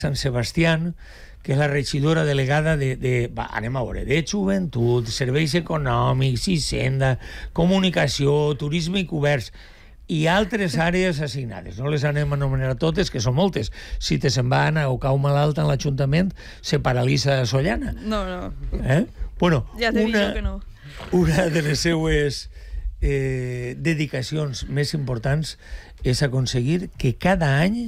Sant Sebastián, que és la regidora delegada anem a veure, de joventut, serveis econòmics, hisenda, comunicació, turisme i comerç, i altres àrees assignades. No les anem a anomenar totes, que són moltes. Si te se'n va anar o cau malalt en l'Ajuntament, se paralitza Sollana. No. Bueno, ja t'he dit jo que no. Una de les seues dedicacions més importants és aconseguir que cada any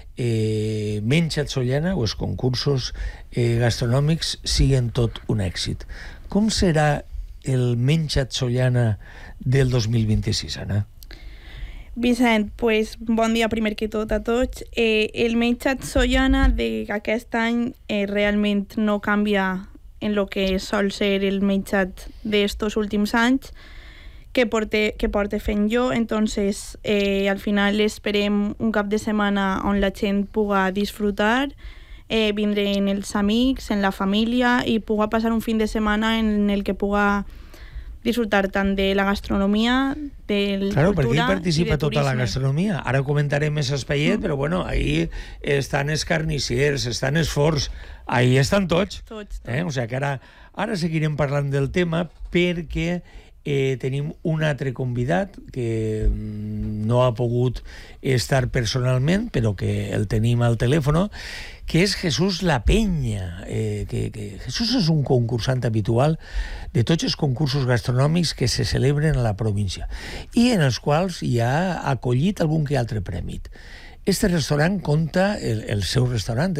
Menja't Sollana o els concursos gastronòmics siguin tot un èxit. Com serà el Menja't Sollana del 2026, Anna? Vicent, pues, bon dia primer que tot a tots. El Menja't Sollana d'aquest any realment no canvia en lo que sol ser el menjat d'estos últims anys que porte fent jo. Entonces, al final esperem un cap de setmana on la gent puga disfrutar, vindre en els amics, en la família, i puga passar un fin de setmana en el que puga disfrutar tant de la gastronomia, del claro, cultura perquè hi participa i de tota turisme. la gastronomia. Ara comentarem més espaiet, però bueno, ahí estan els carnissers, estan els forns, ahí estan tots. Tots. O sigui que ara seguirem parlant del tema perquè tenim un altre convidat que no ha pogut estar personalment, però que el tenim al telèfon, que és Jesús La Peña. Jesús és un concursant habitual de tots els concursos gastronòmics que se celebren a la província i en els quals hi ha acollit algun que altre premi. Este restaurant compta, el seu restaurant,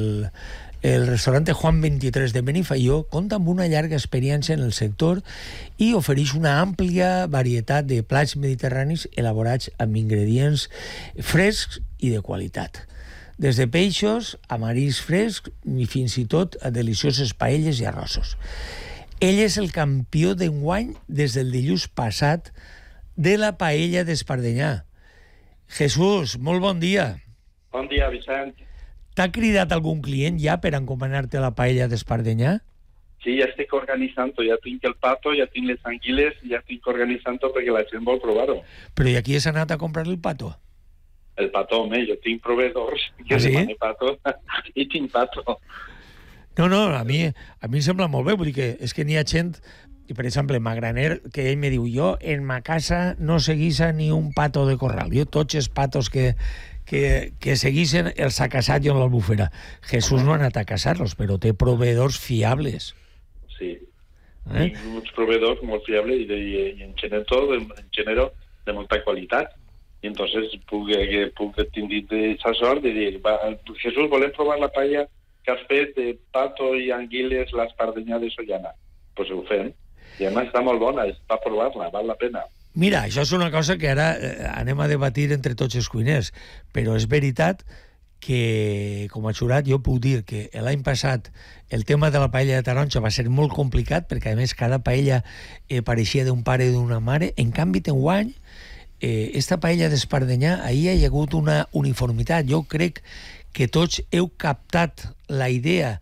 el restaurante Juan 23 de Benifaió, compta amb una llarga experiència en el sector i ofereix una àmplia varietat de plats mediterranis elaborats amb ingredients frescs i de qualitat. Des de peixos a mariscs frescs i fins i tot a delicioses paelles i arrossos. Ell és el campió d'enguany des del dilluns passat de la paella d'Espardenyà. Jesús, molt bon dia. Bon dia, Vicent. T'ha cridat algun client ja per encomanar-te la paella d'Espardenyà? Sí, ja estic organitzant-ho. Ja tinc el pato, ja tinc les anguiles, ja estic organitzant-ho perquè la gent vol provar-ho. Però i aquí has anat a comprar el pato? El pato, home, jo tinc proveedors que demanen pato i tinc pato. No, a mi em sembla molt bé, vull dir que és que n'hi ha gent, i per exemple, Magraner, que ell me diu, jo en ma casa no se guisa ni un pato de corral. Jo tots els patos que seguissin els ha casat jo en l'Albufera. Jesús no ha anat a casar-los, però té proveedors fiables. Sí, tinc uns proveedors molt fiables i en genero de molta qualitat. I entonces puc tenir aquesta sort de dir, Jesús, volem provar la paella que has fet de pato i anguiles l'Espardenyà de Sollana. Pues ho fem. I a més està molt bona, és per provar-la, val la pena. Mira, això és una cosa que ara anem a debatir entre tots els cuiners, però és veritat que, com a jurat, jo puc dir que l'any passat el tema de la paella de taronja va ser molt complicat, perquè a més cada paella pareixia d'un pare i d'una mare. En canvi, enguany, esta paella d'Espardenyà, ahir hi ha hagut una uniformitat. Jo crec que tots heu captat la idea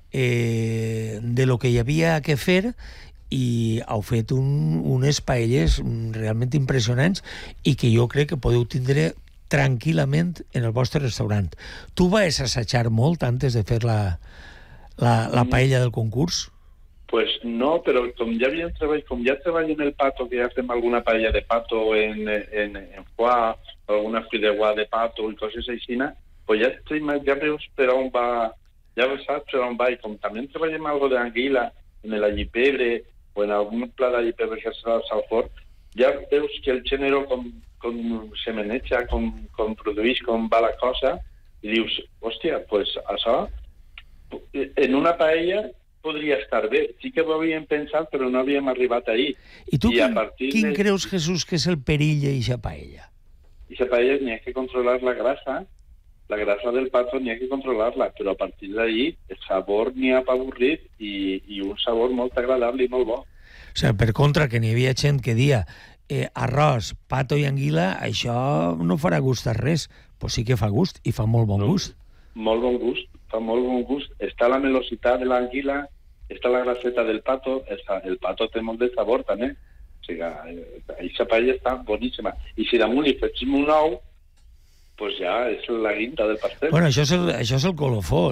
de lo que hi havia que fer i heu fet unes paelles realment impressionants i que jo crec que podeu tindre tranquil·lament en el vostre restaurant. Tu vas assajar molt antes de fer la paella del concurs? Pues no, però com ja treballo en el pato, que ja fem alguna paella de pato en foie, alguna fideuà de pato i coses així, pues ja veus per on va, ja saps per on va, i com també treballem algo d'anguila en l'allipebre o en algun plat d'allipebre que serà al fort, ja veus que el gènere com se maneja, com produeix, com va la cosa, i dius, hòstia, pues això en una paella podria estar bé. Sí que ho havíem pensat, però no havíem arribat ahir. I tu quin creus, Jesús, que és el perill d'eixa paella? Eixa paella n'hi ha que controlar la grasa del pato n'hi ha que controlar-la, però a partir d'ahir el sabor n'hi ha per avorrit i un sabor molt agradable i molt bo. O sigui, per contra, que n'hi havia gent que dia arròs, pato i anguila, això no farà gust a res. Pues sí que fa gust, i fa molt bon gust. Molt bon gust, fa molt bon gust. Està la melositat de l'anguila, està la graseta del pato, el pato té molt de sabor també. O sigui, aquesta paella està boníssima. I si damunt li fem un ou, pues ja és la guinda del pastel. Bueno, això és el colofó.